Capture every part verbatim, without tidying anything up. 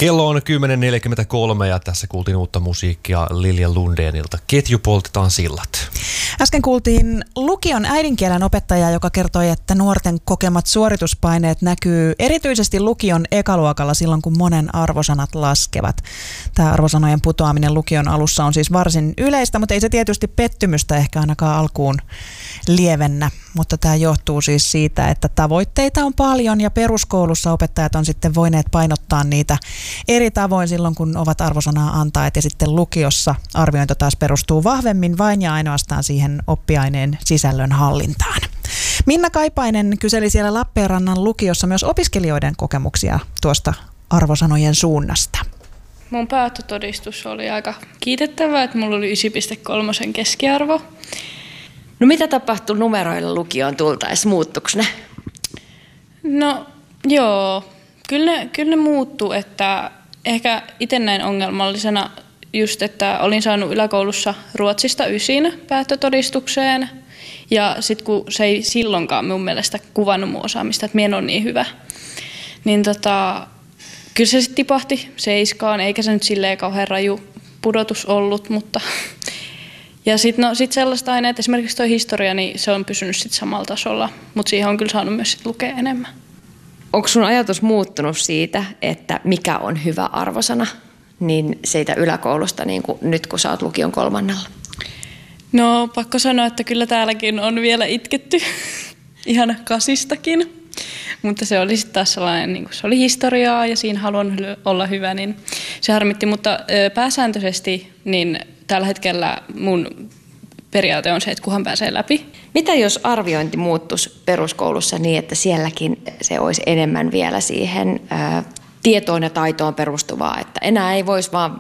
Kello on kymmenen neljäkymmentäkolme ja tässä kuultiin uutta musiikkia Lilja Lundénilta. Ketju poltetaan sillat. Äsken kuultiin lukion äidinkielen opettajaa, joka kertoi, että nuorten kokemat suorituspaineet näkyy erityisesti lukion ekaluokalla silloin, kun monen arvosanat laskevat. Tämä arvosanojen putoaminen lukion alussa on siis varsin yleistä, mutta ei se tietysti pettymystä ehkä ainakaan alkuun lievennä. Mutta tämä johtuu siis siitä, että tavoitteita on paljon ja peruskoulussa opettajat on sitten voineet painottaa niitä eri tavoin silloin, kun ovat arvosanaa antaneet, ja sitten lukiossa arviointi taas perustuu vahvemmin vain ja ainoastaan siihen oppiaineen sisällön hallintaan. Minna Kaipainen kyseli siellä Lappeenrannan lukiossa myös opiskelijoiden kokemuksia tuosta arvosanojen suunnasta. Mun päättötodistus oli aika kiitettävä, että mulla oli yhdeksän pilkku kolme keskiarvo. No mitä tapahtui numeroilla lukioon tultaessa? Muuttuiko ne? No joo, kyllä ne, kyllä ne muuttuu, että ehkä itse näin ongelmallisena just, että olin saanut yläkoulussa Ruotsista ysin päättötodistukseen ja sitten kun se ei silloinkaan mun mielestä kuvannut mun osaamista, että minä en ole niin hyvä, niin tota, kyllä se sitten tipahti seiskaan, eikä se nyt silleen kauhean raju pudotus ollut, mutta ja sitten no, sit sellaista aineet, esimerkiksi tuo historia, niin se on pysynyt sit samalla tasolla, mutta siihen on kyllä saanut myös sit lukea enemmän. Onko sun ajatus muuttunut siitä, että mikä on hyvä arvosana, niin siitä yläkoulusta niin kuin nyt, kun sä oot lukion kolmannella? No pakko sanoa, että kyllä täälläkin on vielä itketty ihan kasistakin, mutta se oli sitten taas sellainen, niin kuin se oli historiaa ja siinä haluan olla hyvä, niin se harmitti, mutta pääsääntöisesti niin tällä hetkellä mun periaate on se, että kunhan pääsee läpi. Mitä jos arviointi muuttuisi peruskoulussa niin, että sielläkin se olisi enemmän vielä siihen ää, tietoon ja taitoon perustuvaa, että enää ei voisi vaan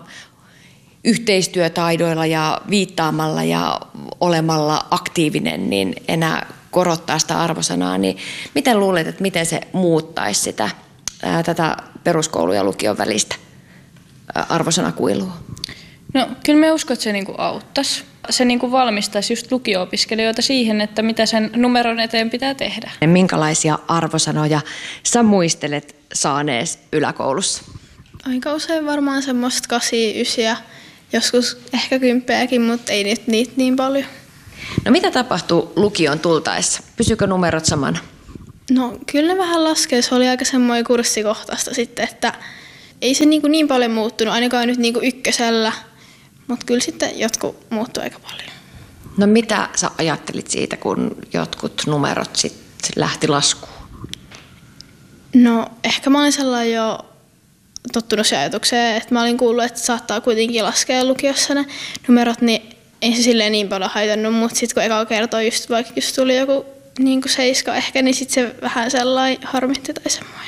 yhteistyötaidoilla ja viittaamalla ja olemalla aktiivinen, niin enää korottaa sitä arvosanaa, niin miten luulet, että miten se muuttaisi sitä, ää, tätä peruskoulun ja lukion välistä ää, arvosanakuilua? No kyllä mä uskon, että se niinku auttaisi. Se niinku valmistaisi just lukio-opiskelijoita siihen, että mitä sen numeron eteen pitää tehdä. Minkälaisia arvosanoja sä muistelet saanees yläkoulussa? Aika usein varmaan semmoista kasia, ysiä, joskus ehkä kymppeäkin, mutta ei nyt niitä niin paljon. No mitä tapahtuu lukion tultaessa? Pysyykö numerot samana? No kyllä ne vähän laskee. Se oli aika semmoinen kurssikohtaista sitten, että ei se niin, niin paljon muuttunut, ainakaan nyt niin ykkösellä. Mutta kyllä sitten jotkut muuttuu aika paljon. No mitä sä ajattelit siitä, kun jotkut numerot sitten lähti laskuun? No ehkä mä olin sellainen jo tottunut se ajatukseen, että mä olin kuullut, että saattaa kuitenkin laskea lukiossa ne numerot, niin ei se silleen niin paljon haitannut, mutta sitten kun eka kertoo just vaikka just tuli joku niin kuin seiska ehkä, niin sitten se vähän sellainen harmitti tai semmoinen.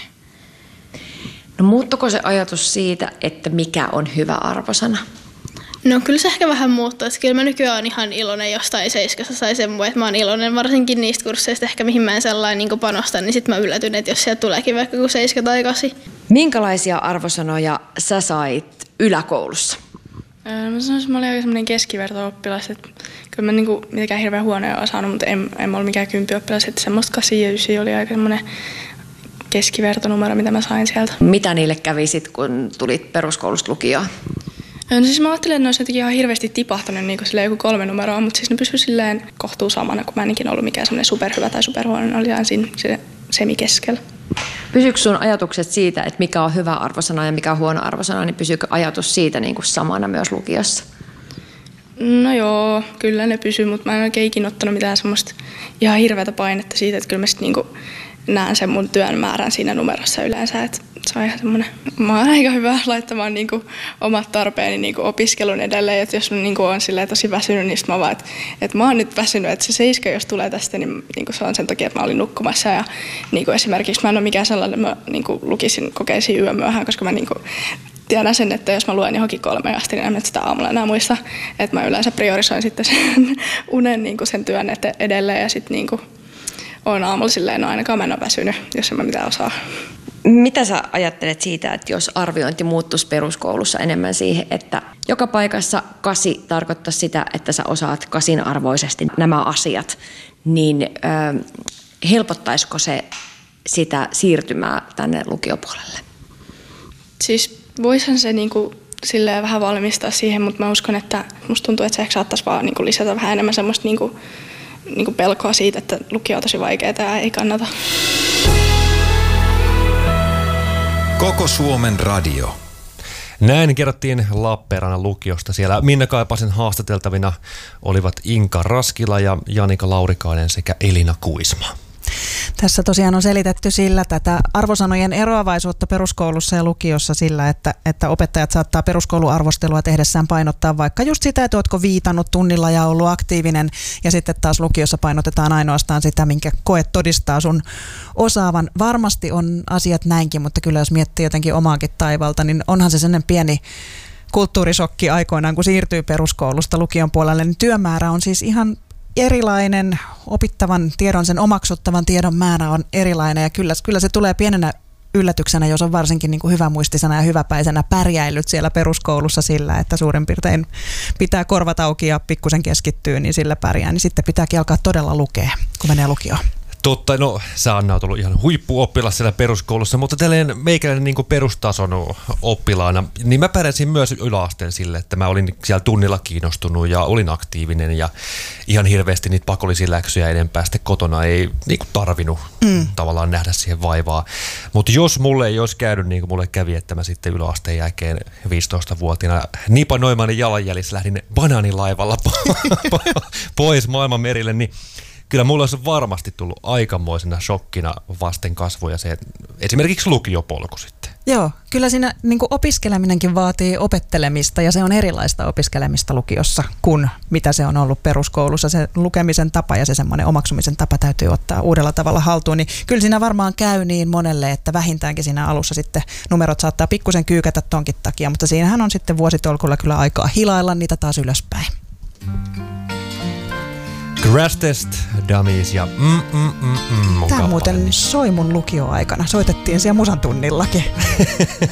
No muuttuko se ajatus siitä, että mikä on hyvä arvosana? No kyllä se ehkä vähän muuttuu, että kyllä mä nykyään olen ihan iloinen jostain seiskassa tai semmoinen, että mä oon iloinen varsinkin niistä kursseista ehkä mihin mä en sellainen niin panostan, niin sitten mä yllätyn, että jos sieltä tuleekin vaikka kuin seiska tai kasi. Minkälaisia arvosanoja sä sait yläkoulussa? Mä sanoisin, että mä olin aika semmoinen keskiverto-oppilas, että kyllä mä niinku mitenkään hirveän huonoja osannut, mutta en, en mä ollut mikään kympioppilas, että semmoista kasi ja ysi oli aika semmoinen keskivertonumero, mitä mä sain sieltä. Mitä niille kävi sit, kun tulit peruskoulusta lukioon? No siis mä ajattelin, että ne olisi jotenkin ihan hirveästi tipahtanut niin kuin joku kolme numeroa, mutta siis ne pysyivät silleen kohtuu samana, kun mä en ikinä ollut mikään semmoinen superhyvä tai superhuono, ne oli ihan siinä se semikeskellä. Pysyykö sun ajatukset siitä, että mikä on hyvä arvosana ja mikä on huono arvosana, niin pysyykö ajatus siitä niin kuin samana myös lukiossa? No joo, kyllä ne pysyy, mutta mä en oikein ikinä ottanut mitään semmoista ihan hirveätä painetta siitä, että kyllä mä sitten niin näen sen mun työn määrän siinä numerossa yleensä, että se on ihan semmoinen, mä oon aika hyvä laittamaan niinku omat tarpeeni niinku opiskelun edelleen, että jos mä niinku on silleen tosi väsynyt, niin mä vaan, että, että mä oon nyt väsynyt, että se seiska, jos tulee tästä, niin niinku se on sen takia, että mä olin nukkumassa ja niinku esimerkiksi mä en ole mikään sellainen, mä niinku lukisin, kokeisin yömyöhään, koska mä niinku tiedän sen, että jos mä luen johonkin kolme asti, niin en sitä aamulla enää muista, että mä yleensä priorisoin sitten sen unen niinku sen työn edelleen ja sitten niinku on aamulla silleen, no ainakaan mä en ole väsynyt, jos en mä mitään osaa. Mitä sä ajattelet siitä, että jos arviointi muuttuisi peruskoulussa enemmän siihen, että joka paikassa kasi tarkoittaa sitä, että sä osaat kasin arvoisesti nämä asiat, niin ö, helpottaisiko se sitä siirtymää tänne lukiopuolelle? Siis voisihan se niinku silleen vähän valmistaa siihen, mutta mä uskon, että musta tuntuu, että se ehkä saattaisi vaan niinku lisätä vähän enemmän semmoista niinku, niinku pelkoa siitä, että lukio on tosi vaikeaa ja ei kannata. Koko Suomen radio. Näin kerrottiin Lappeenrannan lukiosta. Siellä Minna Kaipasen haastateltavina olivat Inka Raskila ja Janika Laurikainen sekä Elina Kuisma. Tässä tosiaan on selitetty sillä tätä arvosanojen eroavaisuutta peruskoulussa ja lukiossa sillä, että, että opettajat saattaa peruskouluarvostelua tehdessään painottaa vaikka just sitä, että ootko viitannut tunnilla ja ollut aktiivinen, ja sitten taas lukiossa painotetaan ainoastaan sitä, minkä koe todistaa sun osaavan. Varmasti on asiat näinkin, mutta kyllä jos miettii jotenkin omaakin taivalta, niin onhan se sellainen pieni kulttuurisokki aikoinaan, kun siirtyy peruskoulusta lukion puolelle, niin työmäärä on siis ihan erilainen, opittavan tiedon, sen omaksuttavan tiedon määrä on erilainen ja kyllä, kyllä se tulee pienenä yllätyksenä, jos on varsinkin niin kuin hyvämuistisena ja hyväpäisenä pärjäillyt siellä peruskoulussa sillä, että suurin piirtein pitää korvat auki ja pikkusen keskittyy, niin sillä pärjää, niin sitten pitääkin alkaa todella lukea, kun menee lukioon. Totta, no sä Anna oot ollut ihan huippuoppilas siellä peruskoulussa, mutta tälleen meikäläinen niin kuin perustason oppilaana, niin mä pärjäsin myös yläasteen sille, että mä olin siellä tunnilla kiinnostunut ja olin aktiivinen ja ihan hirveästi niitä pakollisia läksyjä enempää sitten kotona ei niin kuin tarvinnut mm. tavallaan nähdä siihen vaivaa. Mutta jos mulle ei olisi käynyt niin kuin mulle kävi, että mä sitten yläasteen jälkeen viisitoistavuotiaana Nipa Noimanin jalanjäljissä lähdin banaanilaivalla pois maailman merille, niin kyllä mulla olisi varmasti tullut aikamoisena shokkina vasten kasvoja se esimerkiksi lukiopolku sitten. Joo, kyllä siinä niin kuin opiskeleminenkin vaatii opettelemista ja se on erilaista opiskelemista lukiossa kuin mitä se on ollut peruskoulussa. Se lukemisen tapa ja se semmoinen omaksumisen tapa täytyy ottaa uudella tavalla haltuun. Niin kyllä siinä varmaan käy niin monelle, että vähintäänkin siinä alussa sitten numerot saattaa pikkusen kyykätä tonkin takia, mutta siinähän on sitten vuositolkulla kyllä aikaa hilailla niitä taas ylöspäin. Crash Test Dummies ja mm, mm, mm, mm, mun Tämä muuten soi mun lukioaikana. Soitettiin siellä musan tunnillakin.